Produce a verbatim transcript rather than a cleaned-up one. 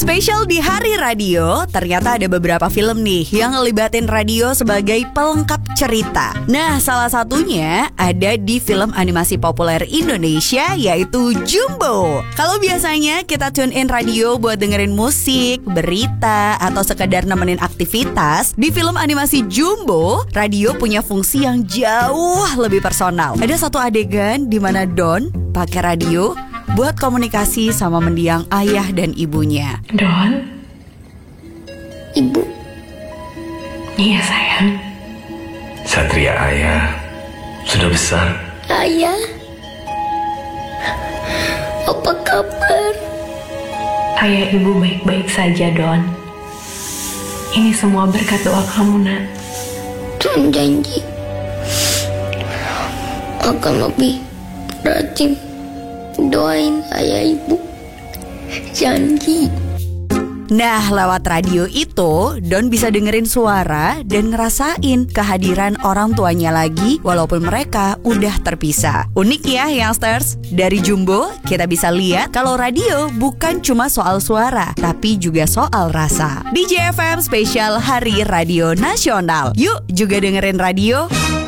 Spesial di Hari Radio, ternyata ada beberapa film nih yang ngelibatin radio sebagai pelengkap cerita. Nah, salah satunya ada di film animasi populer Indonesia yaitu Jumbo. Kalau biasanya kita tune in radio buat dengerin musik, berita, atau sekedar nemenin aktivitas, di film animasi Jumbo, radio punya fungsi yang jauh lebih personal. Ada satu adegan di mana Don pakai radio buat komunikasi sama mendiang ayah dan ibunya. Don? Ibu. Iya sayang. Satria ayah sudah besar. Ayah, apa kabar? Ayah ibu baik-baik saja, Don. Ini semua berkat doa kamu, nak. Tuhan janji akan lebih rajin doain ayah ibu. Janji. Nah, lewat radio itu, Don bisa dengerin suara dan ngerasain kehadiran orang tuanya lagi walaupun mereka udah terpisah. Unik ya, youngsters? Dari Jumbo, kita bisa lihat kalau radio bukan cuma soal suara, tapi juga soal rasa. Di J F M spesial Hari Radio Nasional. Yuk juga dengerin radio.